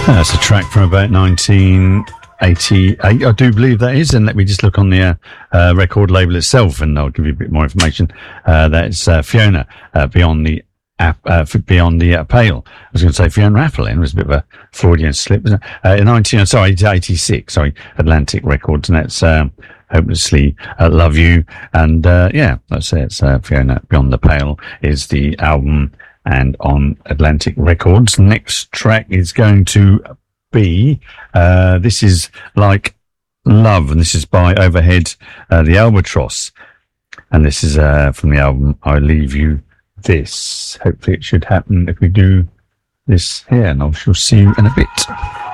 That's a track from about 1988, I do believe that is, and let me just look on the record label itself, and I'll give you a bit more information. That's Fiona, Beyond the Pale. I was going to say Fiona Apple, and it was a bit of a Freudian slip. Wasn't it? 86. Sorry, Atlantic Records, and that's Hopelessly Love You, and yeah, that's it. It's Fiona Beyond the Pale is the album, and on Atlantic Records. Next track is going to be This Is Like Love, and this is by Overhead, the Albatross, and this is from the album I Leave You This. Hopefully it should happen if we do this here, and I shall see you in a bit.